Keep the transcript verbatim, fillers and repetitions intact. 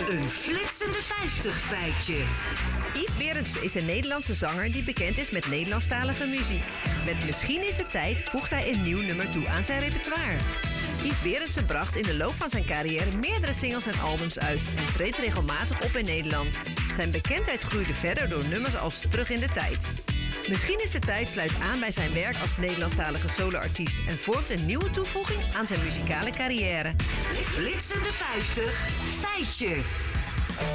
Een flitsende vijftig feitje. Yves Berendsen is een Nederlandse zanger die bekend is met Nederlandstalige muziek. Met Misschien is het tijd voegt hij een nieuw nummer toe aan zijn repertoire. Yves Berendsen bracht in de loop van zijn carrière meerdere singles en albums uit en treedt regelmatig op in Nederland. Zijn bekendheid groeide verder door nummers als Terug in de Tijd. Misschien is het tijd sluit aan bij zijn werk als Nederlandstalige soloartiest en vormt een nieuwe toevoeging aan zijn muzikale carrière. Flitsende vijftig feitje.